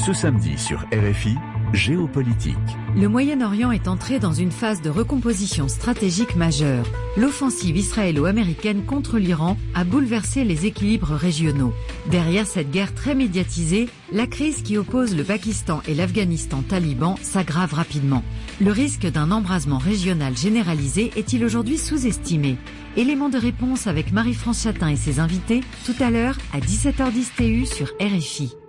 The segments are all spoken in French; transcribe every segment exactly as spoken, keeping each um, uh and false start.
Ce samedi sur R F I, Géopolitique. Le Moyen-Orient est entré dans une phase de recomposition stratégique majeure. L'offensive israélo-américaine contre l'Iran a bouleversé les équilibres régionaux. Derrière cette guerre très médiatisée, la crise qui oppose le Pakistan et l'Afghanistan taliban s'aggrave rapidement. Le risque d'un embrasement régional généralisé est-il aujourd'hui sous-estimé? Élément de réponse avec Marie-France Chatin et ses invités, tout à l'heure à dix-sept heures dix T U sur R F I.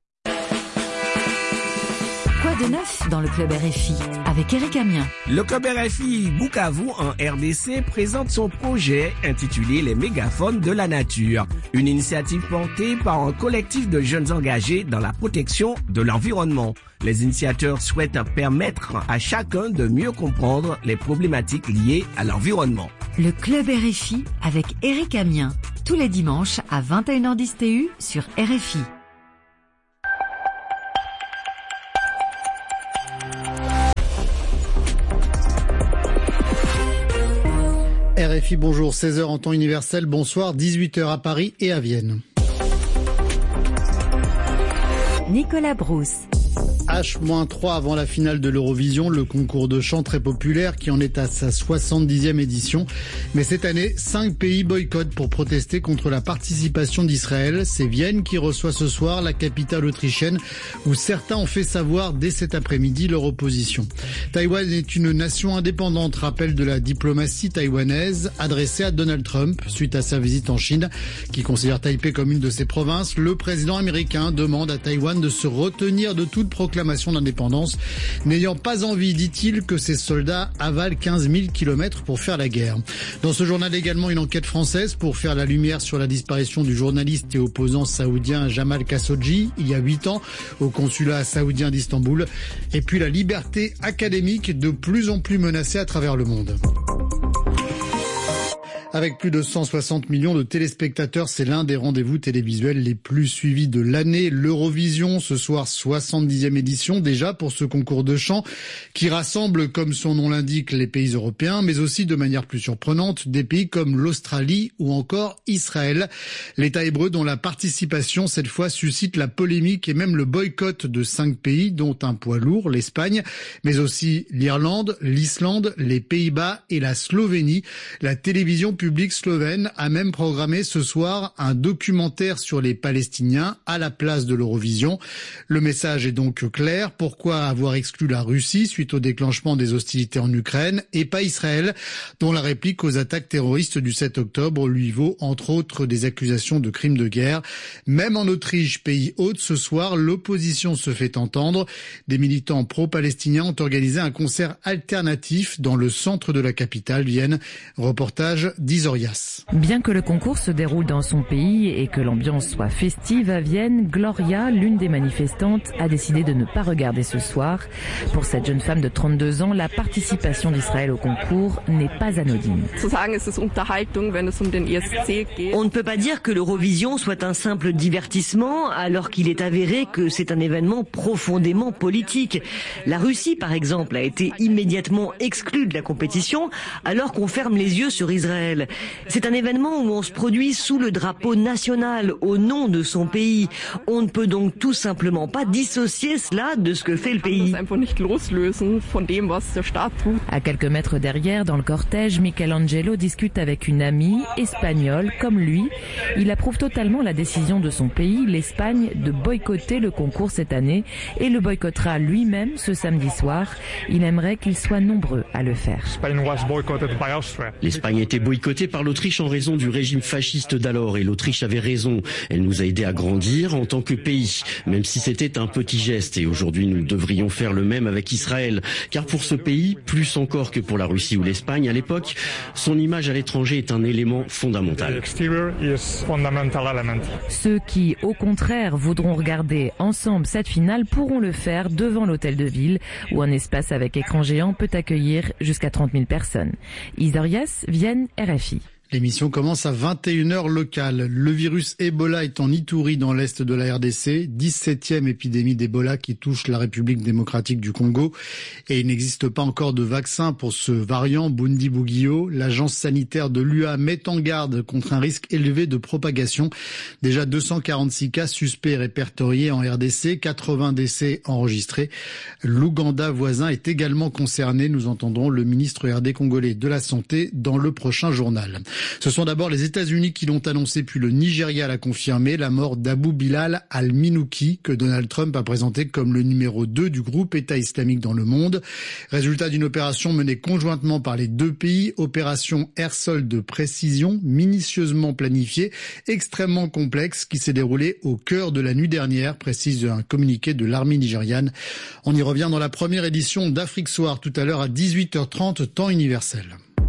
Quoi de neuf dans le club R F I avec Eric Amien? Le club R F I Bukavu en R D C présente son projet intitulé Les mégaphones de la nature, une initiative portée par un collectif de jeunes engagés dans la protection de l'environnement. Les initiateurs souhaitent permettre à chacun de mieux comprendre les problématiques liées à l'environnement. Le club R F I avec Eric Amien, tous les dimanches à vingt et une heures dix T U sur R F I. R F I, bonjour, seize heures en temps universel, bonsoir, dix-huit heures à Paris et à Vienne. Nicolas Brousse. H trois avant la finale de l'Eurovision, le concours de chant très populaire qui en est à sa soixante-dixième édition. Mais cette année, cinq pays boycottent pour protester contre la participation d'Israël. C'est Vienne qui reçoit ce soir la capitale autrichienne où certains ont fait savoir dès cet après-midi leur opposition. Taïwan est une nation indépendante, rappel de la diplomatie taïwanaise adressée à Donald Trump suite à sa visite en Chine qui considère Taipei comme une de ses provinces. Le président américain demande à Taïwan de se retenir de toute proclamation d'indépendance, n'ayant pas envie, dit-il, que ses soldats avalent quinze mille kilomètres pour faire la guerre. Dans ce journal également, une enquête française pour faire la lumière sur la disparition du journaliste et opposant saoudien Jamal Khashoggi, il y a huit ans, au consulat saoudien d'Istanbul. Et puis la liberté académique de plus en plus menacée à travers le monde. Avec plus de cent soixante millions de téléspectateurs, c'est l'un des rendez-vous télévisuels les plus suivis de l'année. L'Eurovision, ce soir, soixante-dixième édition déjà pour ce concours de chant qui rassemble, comme son nom l'indique, les pays européens, mais aussi de manière plus surprenante, des pays comme l'Australie ou encore Israël. L'État hébreu dont la participation, cette fois, suscite la polémique et même le boycott de cinq pays, dont un poids lourd, l'Espagne, mais aussi l'Irlande, l'Islande, les Pays-Bas et la Slovénie. La télévision public slovène a même programmé ce soir un documentaire sur les Palestiniens à la place de l'Eurovision. Le message est donc clair. Pourquoi avoir exclu la Russie suite au déclenchement des hostilités en Ukraine et pas Israël, dont la réplique aux attaques terroristes du sept octobre lui vaut entre autres des accusations de crimes de guerre. Même en Autriche, pays hôte, ce soir, l'opposition se fait entendre. Des militants pro-palestiniens ont organisé un concert alternatif dans le centre de la capitale, Vienne. Reportage d'Isorias. Bien que le concours se déroule dans son pays et que l'ambiance soit festive à Vienne, Gloria, l'une des manifestantes, a décidé de ne pas regarder ce soir. Pour cette jeune femme de trente-deux ans, la participation d'Israël au concours n'est pas anodine. On ne peut pas dire que l'Eurovision soit un simple divertissement alors qu'il est avéré que c'est un événement profondément politique. La Russie, par exemple, a été immédiatement exclue de la compétition alors qu'on ferme les yeux sur Israël. C'est un événement où on se produit sous le drapeau national, au nom de son pays. On ne peut donc tout simplement pas dissocier cela de ce que fait le pays. À quelques mètres derrière, dans le cortège, Michelangelo discute avec une amie espagnole comme lui. Il approuve totalement la décision de son pays, l'Espagne, de boycotter le concours cette année et le boycottera lui-même ce samedi soir. Il aimerait qu'ils soient nombreux à le faire. L'Espagne a été boycottée par l'Autriche en raison du régime fasciste d'alors et l'Autriche avait raison. Elle nous a aidé à grandir en tant que pays, même si c'était un petit geste et aujourd'hui nous devrions faire le même avec Israël. Car pour ce pays, plus encore que pour la Russie ou l'Espagne à l'époque, son image à l'étranger est un élément fondamental. Ceux qui, au contraire, voudront regarder ensemble cette finale pourront le faire devant l'hôtel de ville où un espace avec écran géant peut accueillir jusqu'à trente mille personnes. Isorias, Vienne, R F I. L'émission commence à vingt et une heures locale. Le virus Ebola est en Ituri dans l'est de la R D C, dix-septième épidémie d'Ebola qui touche la République démocratique du Congo. Et il n'existe pas encore de vaccin pour ce variant Bundibugyo. L'agence sanitaire de l'U A met en garde contre un risque élevé de propagation. Déjà deux cent quarante-six cas suspects répertoriés en R D C, quatre-vingts décès enregistrés. L'Ouganda voisin est également concerné. Nous entendrons le ministre R D congolais de la Santé dans le prochain journal. Ce sont d'abord les États-Unis qui l'ont annoncé, puis le Nigeria l'a confirmé, la mort d'Abou Bilal al-Minouki, que Donald Trump a présenté comme le numéro deux du groupe État islamique dans le monde. Résultat d'une opération menée conjointement par les deux pays, opération air-sol de précision, minutieusement planifiée, extrêmement complexe, qui s'est déroulée au cœur de la nuit dernière, précise un communiqué de l'armée nigériane. On y revient dans la première édition d'Afrique Soir, tout à l'heure à dix-huit heures trente, temps universel.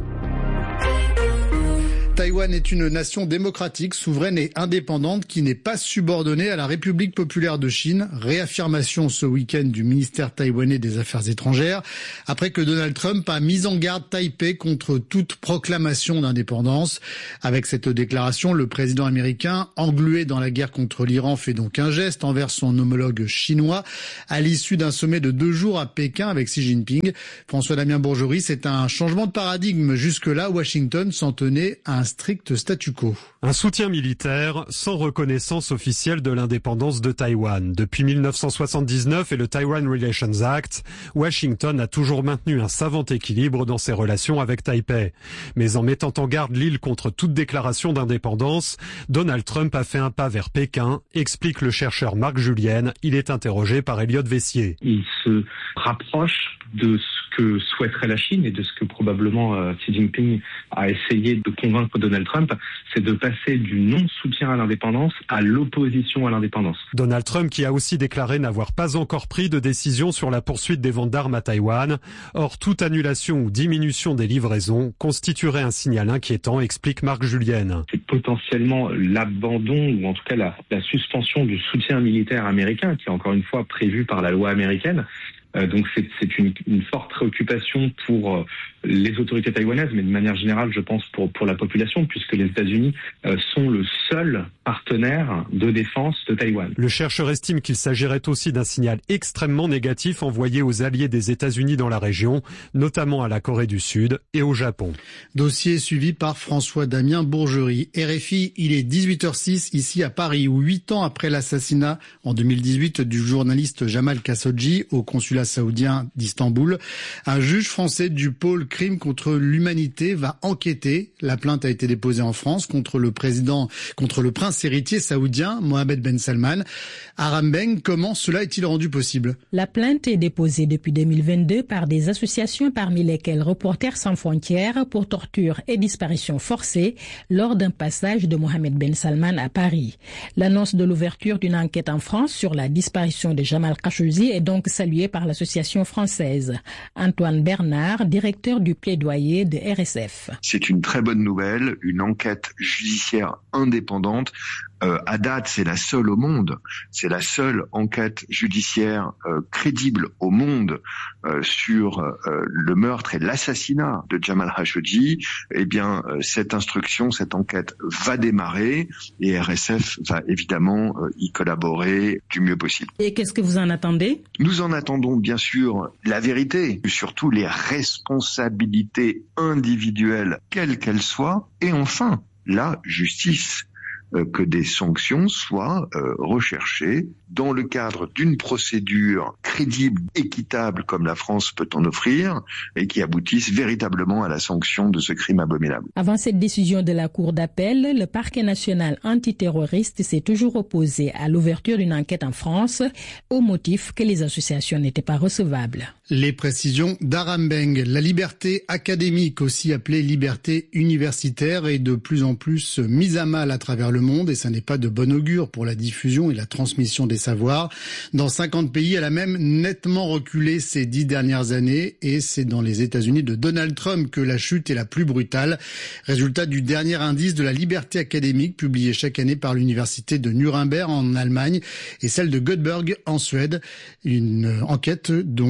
Taïwan est une nation démocratique, souveraine et indépendante qui n'est pas subordonnée à la République populaire de Chine. Réaffirmation ce week-end du ministère taïwanais des Affaires étrangères, après que Donald Trump a mis en garde Taipei contre toute proclamation d'indépendance. Avec cette déclaration, le président américain, englué dans la guerre contre l'Iran, fait donc un geste envers son homologue chinois à l'issue d'un sommet de deux jours à Pékin avec Xi Jinping. François-Damien Bourgerie, c'est un changement de paradigme. Jusque-là, Washington s'en tenait à un strict statu quo. Un soutien militaire sans reconnaissance officielle de l'indépendance de Taïwan. Depuis mille neuf cent soixante-dix-neuf et le Taiwan Relations Act, Washington a toujours maintenu un savant équilibre dans ses relations avec Taipei. Mais en mettant en garde l'île contre toute déclaration d'indépendance, Donald Trump a fait un pas vers Pékin, explique le chercheur Marc Julienne. Il est interrogé par Elliot Vessier. Il se rapproche de ce que souhaiterait la Chine et de ce que probablement euh, Xi Jinping a essayé de convaincre Donald Trump, c'est de passer du non-soutien à l'indépendance à l'opposition à l'indépendance. Donald Trump qui a aussi déclaré n'avoir pas encore pris de décision sur la poursuite des ventes d'armes à Taïwan. Or, toute annulation ou diminution des livraisons constituerait un signal inquiétant, explique Marc Julienne. C'est potentiellement l'abandon ou en tout cas la, la suspension du soutien militaire américain qui est encore une fois prévu par la loi américaine. Euh, donc c'est, c'est une, une forte préoccupation pour euh, les autorités taïwanaises, mais de manière générale, je pense pour pour la population, puisque les États-Unis euh, sont le seul partenaire de défense de Taïwan. Le chercheur estime qu'il s'agirait aussi d'un signal extrêmement négatif envoyé aux alliés des États-Unis dans la région, notamment à la Corée du Sud et au Japon. Dossier suivi par François-Damien Bourgerie. R F I, il est dix-huit heures six ici à Paris, où huit ans après l'assassinat en deux mille dix-huit du journaliste Jamal Khashoggi au consulat saoudien d'Istanbul, un juge français du pôle crime contre l'humanité va enquêter. La plainte a été déposée en France contre le président, contre le prince héritier saoudien Mohammed Ben Salman. Aram Beng, comment cela est-il rendu possible? La plainte est déposée depuis deux mille vingt-deux par des associations parmi lesquelles Reporters sans frontières pour torture et disparition forcée lors d'un passage de Mohammed Ben Salman à Paris. L'annonce de l'ouverture d'une enquête en France sur la disparition de Jamal Khashoggi est donc saluée par l'association française. Antoine Bernard, directeur du plaidoyer de R S F. C'est une très bonne nouvelle, une enquête judiciaire indépendante. Euh, à date, c'est la seule au monde, c'est la seule enquête judiciaire euh, crédible au monde euh, sur euh, le meurtre et l'assassinat de Jamal Khashoggi. Eh bien, euh, cette instruction, cette enquête va démarrer et R S F va évidemment euh, y collaborer du mieux possible. Et qu'est-ce que vous en attendez? Nous en attendons bien sûr la vérité, surtout les responsabilités individuelles, quelles qu'elles soient, et enfin la justice. Euh, que des sanctions soient euh, recherchées dans le cadre d'une procédure crédible, équitable comme la France peut en offrir et qui aboutissent véritablement à la sanction de ce crime abominable. Avant cette décision de la Cour d'appel, le parquet national antiterroriste s'est toujours opposé à l'ouverture d'une enquête en France au motif que les associations n'étaient pas recevables. Les précisions d'Aram Beng. La liberté académique, aussi appelée liberté universitaire, est de plus en plus mise à mal à travers le monde et ça n'est pas de bon augure pour la diffusion et la transmission des savoirs. Dans cinquante pays, elle a même nettement reculé ces dix dernières années et c'est dans les États-Unis de Donald Trump que la chute est la plus brutale. Résultat du dernier indice de la liberté académique publié chaque année par l'université de Nuremberg en Allemagne et celle de Göteborg en Suède. Une enquête dont vous avez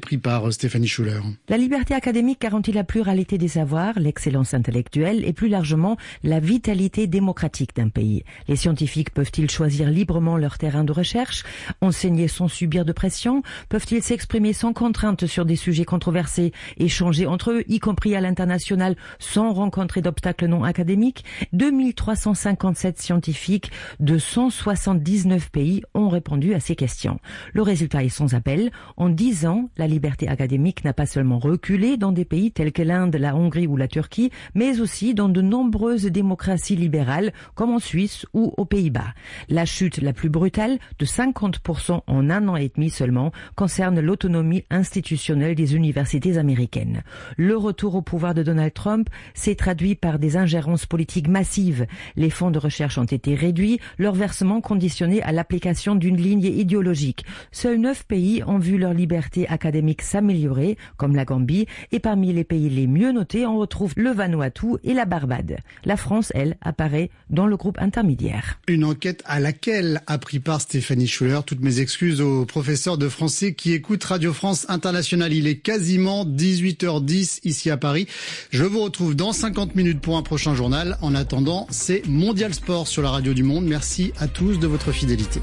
pris par Stéphanie Schuller. La liberté académique garantit la pluralité des savoirs, l'excellence intellectuelle et plus largement la vitalité démocratique d'un pays. Les scientifiques peuvent-ils choisir librement leur terrain de recherche, enseigner sans subir de pression? Peuvent-ils s'exprimer sans contrainte sur des sujets controversés, échanger entre eux, y compris à l'international, sans rencontrer d'obstacles non académiques? deux mille trois cent cinquante-sept scientifiques de cent soixante-dix-neuf pays ont répondu à ces questions. Le résultat est sans appel. En dix ans, la liberté académique n'a pas seulement reculé dans des pays tels que l'Inde, la Hongrie ou la Turquie, mais aussi dans de nombreuses démocraties libérales, comme en Suisse ou aux Pays-Bas. La chute la plus brutale, de cinquante pour cent en un an et demi seulement, concerne l'autonomie institutionnelle des universités américaines. Le retour au pouvoir de Donald Trump s'est traduit par des ingérences politiques massives. Les fonds de recherche ont été réduits, leur versement conditionné à l'application d'une ligne idéologique. Seuls neuf pays ont vu leur liberté académique s'améliorer, comme la Gambie, et parmi les pays les mieux notés, on retrouve le Vanuatu et la Barbade. La France, elle, apparaît dans le groupe intermédiaire. Une enquête à laquelle a pris part Stéphanie Schuller. Toutes mes excuses aux professeurs de français qui écoutent Radio France Internationale. Il est quasiment dix-huit heures dix ici à Paris. Je vous retrouve dans cinquante minutes pour un prochain journal. En attendant, c'est Mondial Sport sur la Radio du Monde. Merci à tous de votre fidélité.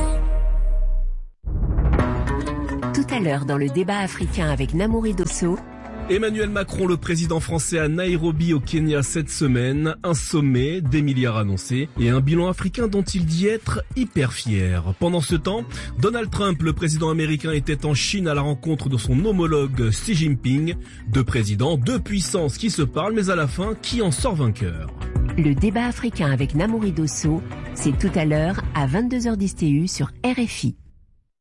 Tout à l'heure dans le débat africain avec Namouri Dosso. Emmanuel Macron, le président français à Nairobi au Kenya cette semaine, un sommet, des milliards annoncés et un bilan africain dont il dit être hyper fier. Pendant ce temps, Donald Trump, le président américain, était en Chine à la rencontre de son homologue Xi Jinping. Deux présidents, deux puissances qui se parlent, mais à la fin, qui en sort vainqueur? Le débat africain avec Namouri Dosso, c'est tout à l'heure à vingt-deux heures dix T U sur R F I.